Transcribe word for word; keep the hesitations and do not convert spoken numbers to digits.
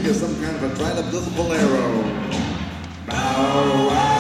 think it's some kind of a dried up little bolero. Bow wow.